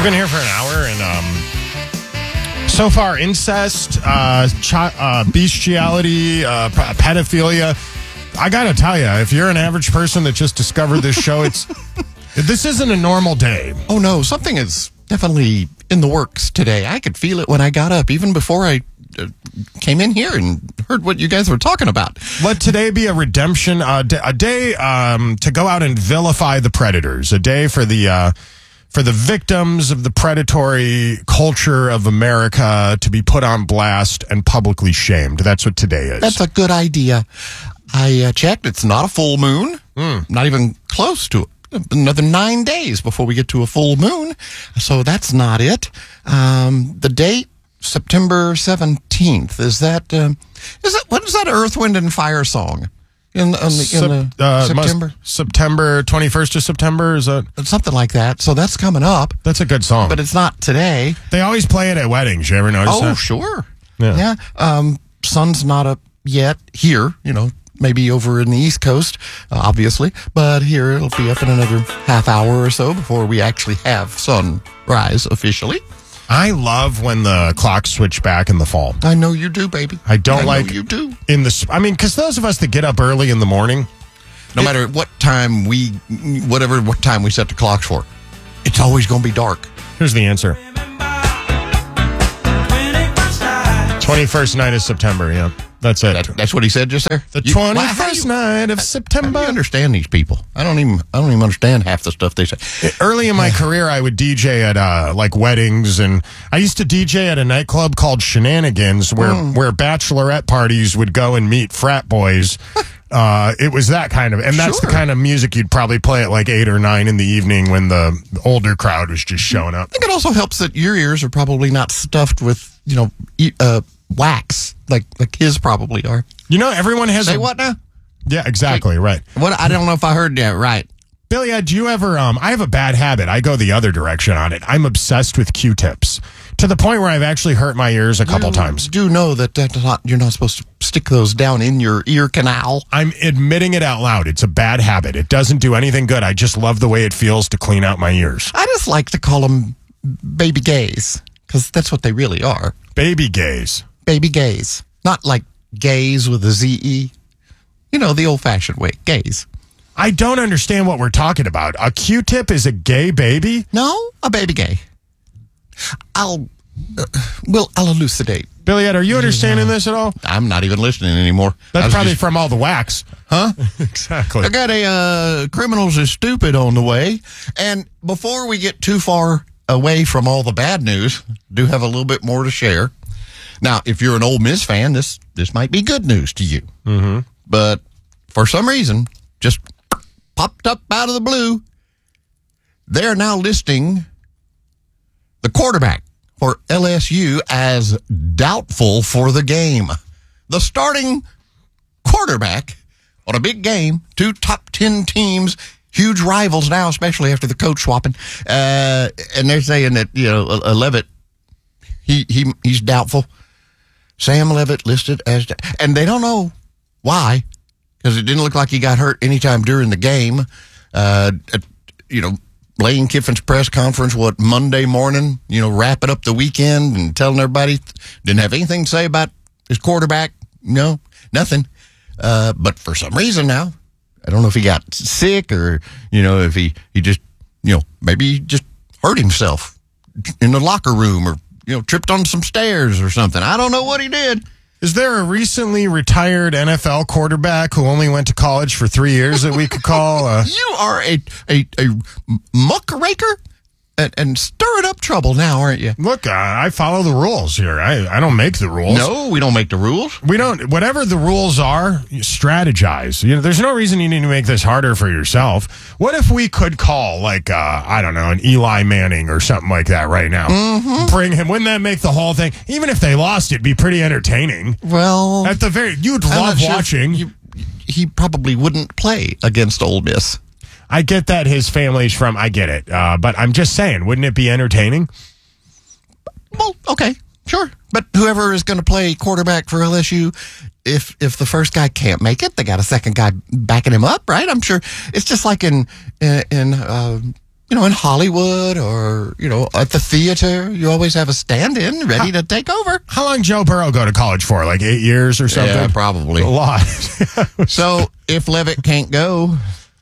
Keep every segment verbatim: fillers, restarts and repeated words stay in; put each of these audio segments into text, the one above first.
We've been here for an hour, and um, so far, incest, uh, ch- uh, bestiality, uh, pedophilia. I gotta tell you, if you're an average person that just discovered this show, it's this isn't a normal day. Oh no, something is definitely in the works today. I could feel it when I got up, even before I uh, came in here and heard what you guys were talking about. Let today be a redemption, uh, d- a day um, to go out and vilify the predators, a day for the uh, for the victims of the predatory culture of America to be put on blast and publicly shamed. That's what today is. That's a good idea. I uh, checked. It's not a full moon. Mm. Not even close to it. Another nine days before we get to a full moon. So that's not it. Um, the date, September seventeenth. Is that, um, is that, what is that Earth, Wind, and Fire song? In, in, the, Sep- in the uh, September? Must, September twenty-first of September, is that? Something like that. So that's coming up. That's a good song. But it's not today. They always play it at weddings. You ever notice oh, that? Oh, sure. Yeah. yeah. Um, sun's not up yet here, you know. Maybe over in the East Coast, uh, obviously. But here it'll be up in another half hour or so before we actually have sunrise officially. I love when the clocks switch back in the fall. I know you do, baby. I don't I like know you do. In the. I mean, because those of us that get up early in the morning, no it, matter what time we, whatever what time we set the clocks for, it's always going to be dark. Here's the answer. twenty-first night of September, yeah. That's it. That, that's what he said just there? The you, twenty-first night of September. How do you understand these people? I don't even I don't even understand half the stuff they say. Early in my career, I would D J at uh, like weddings, and I used to D J at a nightclub called Shenanigans, where, mm. where bachelorette parties would go and meet frat boys. Uh, it was that kind of, and that's sure. the kind of music you'd probably play at like eight or nine in the evening when the older crowd was just showing up. I think it also helps that your ears are probably not stuffed with, you know, uh, wax like like his probably are. You know, everyone has. Say a, what now? Yeah, exactly like, right. What I don't know if I heard that right. Billy, do you ever? Um, I have a bad habit. I go the other direction on it. I'm obsessed with Q-tips to the point where I've actually hurt my ears a couple you times. Do know that that's not, you're not supposed to stick those down in your ear canal. I'm admitting it out loud. It's a bad habit. It doesn't do anything good. I just love the way it feels to clean out my ears. I just like to call them baby gays because that's what they really are. Baby gays. Baby gays. Not like gays with a Z E. You know, the old-fashioned way. Gays. I don't understand what we're talking about. A Q-tip is a gay baby? No, a baby gay. I'll, uh, well, I'll elucidate. Billiette, are you understanding yeah. this at all? I'm not even listening anymore. That's probably just, from all the wax. Huh? Exactly. I got a uh, Criminals is Stupid on the way. And before we get too far away from all the bad news, do have a little bit more to share. Now, if you're an Ole Miss fan, this this might be good news to you. Mm-hmm. But for some reason, just popped up out of the blue, they're now listing the quarterback for L S U as doubtful for the game. The starting quarterback on a big game, two top ten teams, huge rivals now, especially after the coach swapping. Uh, and they're saying that, you know, uh, Levitt, he, he he's doubtful. Sam Levitt listed as, and they don't know why, because it didn't look like he got hurt anytime during the game. Uh, you know, Lane Kiffin's press conference, what, Monday morning, you know, wrapping up the weekend and telling everybody, didn't have anything to say about his quarterback. No, nothing. Uh, but for some reason now, I don't know if he got sick or, you know, if he, he just, you know, maybe he just hurt himself in the locker room or, you know, tripped on some stairs or something. I don't know what he did. Is there a recently retired N F L quarterback who only went to college for three years that we could call? Uh... You are a, a, a muckraker and, and stirring up trouble now, aren't you? Look, uh, I follow the rules here. I, I don't make the rules. No, we don't make the rules. We don't. Whatever the rules are, you strategize. You know, there's no reason you need to make this harder for yourself. What if we could call, like, uh, I don't know, an Eli Manning or something like that right now? Mm-hmm. Bring him. Wouldn't that make the whole thing? Even if they lost, it'd be pretty entertaining. Well, at the very, you'd love sure watching. You, he probably wouldn't play against Ole Miss. I get that his family's from, I get it. Uh, but I'm just saying, wouldn't it be entertaining? Well, okay, sure. But whoever is going to play quarterback for L S U, if if the first guy can't make it, they got a second guy backing him up, right? I'm sure it's just like in, in, in uh, you know, in Hollywood or, you know, at the theater, you always have a stand-in ready how, to take over. How long Joe Burrow go to college for? Like eight years or something? Yeah, probably. A lot. So if Levitt can't go,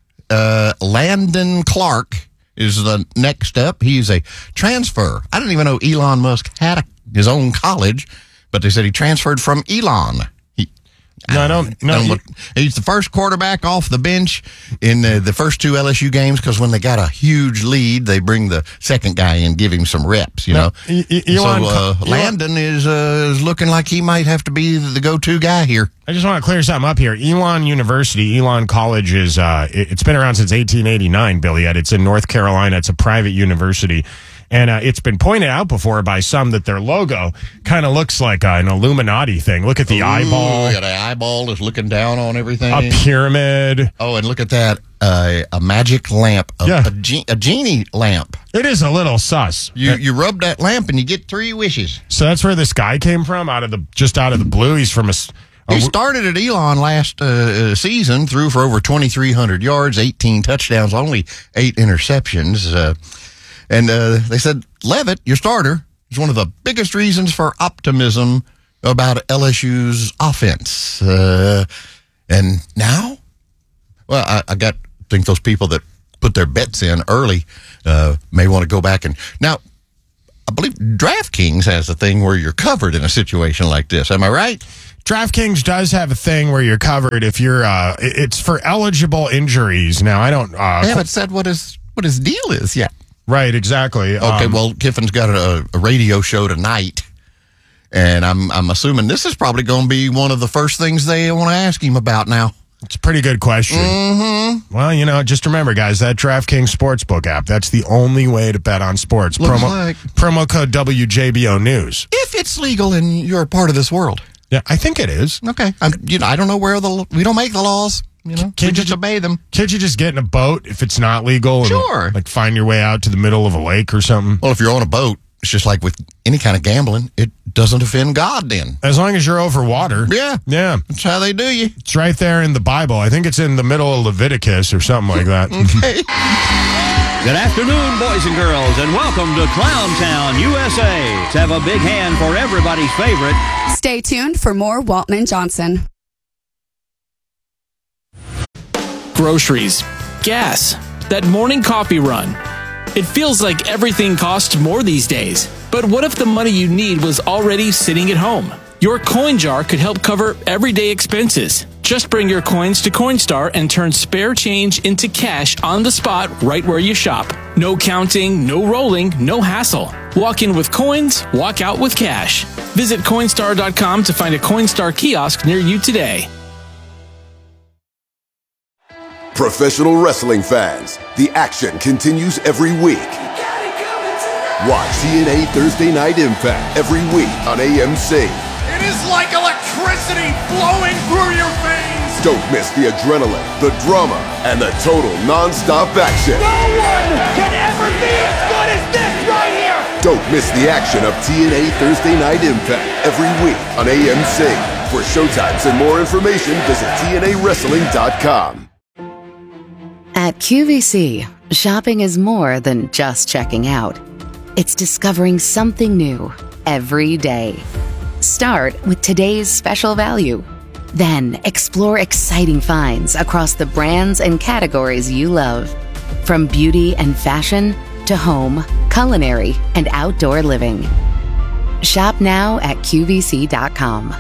uh, Landon Clark is the next up. He's a transfer. I didn't even know Elon Musk had a, his own college, but they said he transferred from Elon. No, I don't. No, don't look, he's the first quarterback off the bench in the, the first two L S U games because when they got a huge lead, they bring the second guy in, give him some reps. You no, know, e- e- Elon, so uh, Elon, Landon is uh, is looking like he might have to be the go-to guy here. I just want to clear something up here. Elon University, Elon College is uh, it, it's been around since eighteen eighty-nine. Billy, yet it's in North Carolina. It's a private university. And uh, it's been pointed out before by some that their logo kind of looks like uh, an Illuminati thing. Look at the Ooh, eyeball. Yeah, the eyeball is looking down on everything. A pyramid. Oh, and look at that. Uh, a magic lamp. A, Yeah. a, ge- a genie lamp. It is a little sus. You you rub that lamp and you get three wishes. So that's where this guy came from, out of the just out of the blue. He's from a... a He started at Elon last uh, season, threw for over twenty-three hundred yards, eighteen touchdowns, only eight interceptions. Uh, and uh, they said, Levitt, your starter, is one of the biggest reasons for optimism about L S U's offense. Uh, and now, well, I, I got I think those people that put their bets in early uh, may want to go back and now. I believe DraftKings has a thing where you're covered in a situation like this. Am I right? DraftKings does have a thing where you're covered if you're, uh, it- it's for eligible injuries. Now, I don't, uh, They haven't said what his what his deal is yet. right, exactly. Okay, Um, well, Kiffin's got a, a radio show tonight, and I'm I'm assuming this is probably going to be one of the first things they want to ask him about now. it's a pretty good question. Mm-hmm. Well, you know, just remember, guys, that DraftKings Sportsbook app, that's the only way to bet on sports. Looks promo, like. promo code W J B O News. If it's legal and you're a part of this world, Yeah, I think it is. okay. I'm, you know, I don't know where the we don't make the laws. You know, we Can't you just ju- obey them. Can't you just get in a boat if it's not legal? And, Sure. like, find your way out to the middle of a lake or something? Well, if you're on a boat, it's just like with any kind of gambling. It doesn't offend God. Then As long as you're over water. yeah, Yeah. that's how they do you. It's right there in the Bible. I think it's in the middle of Leviticus or something like that. Okay. Good afternoon, boys and girls, and welcome to Clown Town, U S A. Let's have a big hand for everybody's favorite. Stay tuned for more Walton and Johnson. Groceries, gas, that morning coffee run. It feels like everything costs more these days. But what if the money you need was already sitting at home? Your coin jar could help cover everyday expenses. Just bring your coins to Coinstar and turn spare change into cash on the spot right where you shop. No counting, no rolling, no hassle. Walk in with coins, walk out with cash. Visit Coinstar dot com to find a Coinstar kiosk near you today. Professional wrestling fans, the action continues every week. Watch T N A Thursday Night Impact every week on A M C. It is like electricity flowing through your veins. Don't miss the adrenaline, the drama, and the total non-stop action. No one can ever be as good as this right here. Don't miss the action of T N A Thursday Night Impact every week on A M C. For showtimes and more information, visit T N A wrestling dot com. At Q V C, shopping is more than just checking out. It's discovering something new every day. Start with today's special value. Then explore exciting finds across the brands and categories you love. From beauty and fashion to home, culinary, and outdoor living. Shop now at Q V C dot com.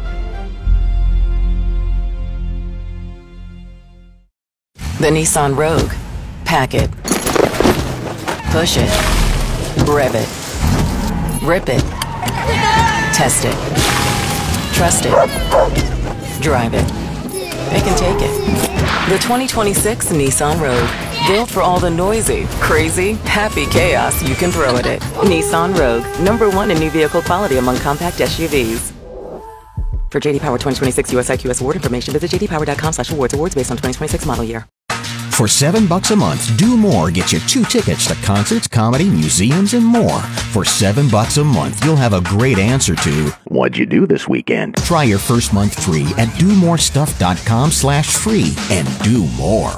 The Nissan Rogue. Pack it. Push it. Rev it. Rip it. Test it. Trust it. Drive it. It can take it. The twenty twenty-six Nissan Rogue. Built for all the noisy, crazy, happy chaos you can throw at it. Nissan Rogue. Number one in new vehicle quality among compact S U Vs. For J D Power twenty twenty-six U S I Q S award information, visit j d power dot com slash awards. Awards based on twenty twenty-six model year. For seven bucks a month, Do More gets you two tickets to concerts, comedy, museums, and more. For seven bucks a month, you'll have a great answer to what'd you do this weekend? Try your first month free at do more stuff dot com slash free and do more.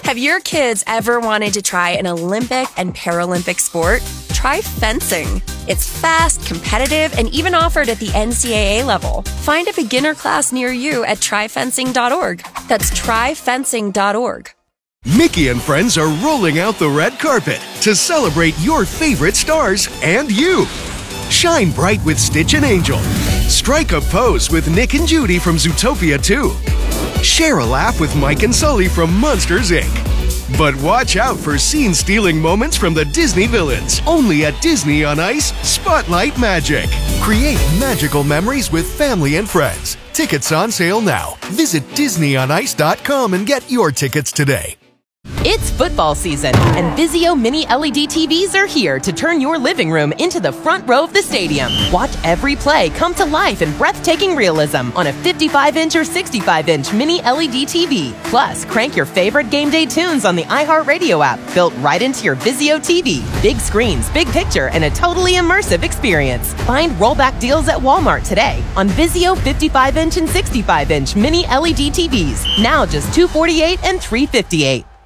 Have your kids ever wanted to try an Olympic and Paralympic sport? Try fencing. It's fast, competitive, and even offered at the N C double A level. Find a beginner class near you at try fencing dot org. That's try fencing dot org. Mickey and friends are rolling out the red carpet to celebrate your favorite stars and you. Shine bright with Stitch and Angel. Strike a pose with Nick and Judy from Zootopia two. Share a laugh with Mike and Sully from Monsters, Incorporated. But watch out for scene-stealing moments from the Disney villains. Only at Disney on Ice, Spotlight Magic. Create magical memories with family and friends. Tickets on sale now. Visit disney on ice dot com and get your tickets today. It's football season, and Vizio Mini L E D T Vs are here to turn your living room into the front row of the stadium. Watch every play come to life in breathtaking realism on a fifty-five inch or sixty-five inch Mini L E D T V. Plus, crank your favorite game day tunes on the iHeartRadio app, built right into your Vizio T V. Big screens, big picture, and a totally immersive experience. Find rollback deals at Walmart today on Vizio fifty-five inch and sixty-five inch Mini L E D T Vs. Now just two hundred forty-eight dollars and three hundred fifty-eight dollars.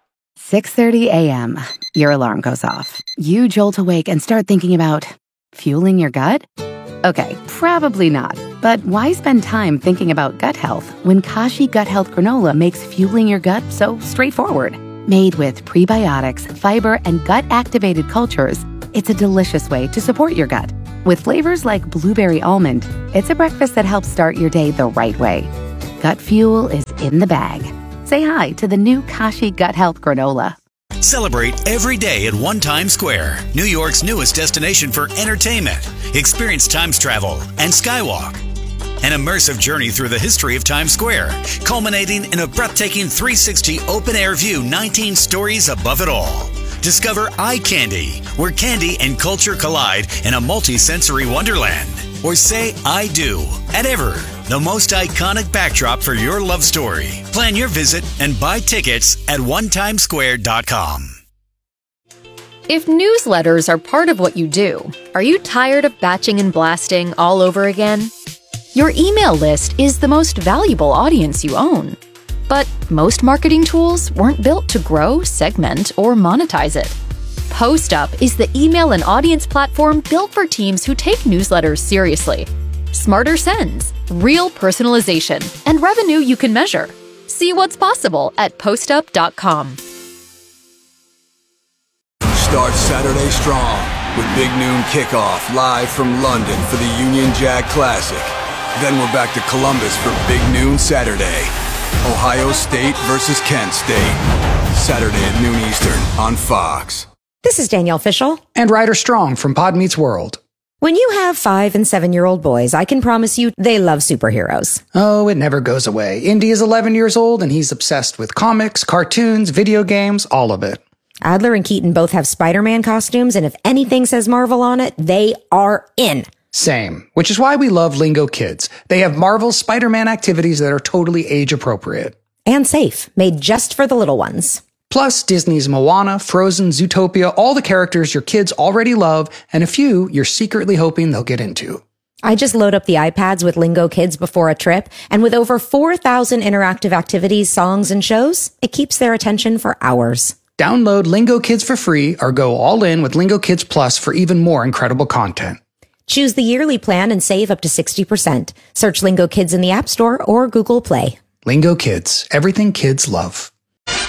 six thirty a.m. Your alarm goes off. You jolt awake and start thinking about fueling your gut? Okay, probably not. But why spend time thinking about gut health when Kashi Gut Health Granola makes fueling your gut so straightforward? Made with prebiotics, fiber, and gut-activated cultures, it's a delicious way to support your gut. With flavors like blueberry almond, it's a breakfast that helps start your day the right way. Gut fuel is in the bag. Say hi to the new Kashi Gut Health Granola. Celebrate every day at One Times Square, New York's newest destination for entertainment. Experience Times travel and Skywalk. An immersive journey through the history of Times Square, culminating in a breathtaking three sixty open-air view, nineteen stories above it all. Discover Eye Candy, where candy and culture collide in a multi-sensory wonderland. Or say I do at Ever, the most iconic backdrop for your love story. Plan your visit and buy tickets at one times square dot com. If newsletters are part of what you do, are you tired of batching and blasting all over again? Your email list is the most valuable audience you own. But most marketing tools weren't built to grow, segment, or monetize it. PostUp is the email and audience platform built for teams who take newsletters seriously. Smarter sends, real personalization, and revenue you can measure. See what's possible at postup dot com. Start Saturday strong with Big Noon Kickoff live from London for the Union Jack Classic. Then we're back to Columbus for Big Noon Saturday. Ohio State versus Kent State. Saturday at noon Eastern on Fox. This is Danielle Fishel. And Ryder Strong from Pod Meets World. When you have five and seven-year-old boys, I can promise you they love superheroes. Oh, it never goes away. Indy is eleven years old, and he's obsessed with comics, cartoons, video games, all of it. Adler and Keaton both have Spider-Man costumes, and if anything says Marvel on it, they are in. Same, which is why we love Lingo Kids. They have Marvel's Spider-Man activities that are totally age-appropriate. And safe, made just for the little ones. Plus, Disney's Moana, Frozen, Zootopia, all the characters your kids already love, and a few you're secretly hoping they'll get into. I just load up the iPads with Lingo Kids before a trip, and with over four thousand interactive activities, songs, and shows, it keeps their attention for hours. Download Lingo Kids for free or go all in with Lingo Kids Plus for even more incredible content. Choose the yearly plan and save up to sixty percent. Search Lingo Kids in the App Store or Google Play. Lingo Kids, everything kids love.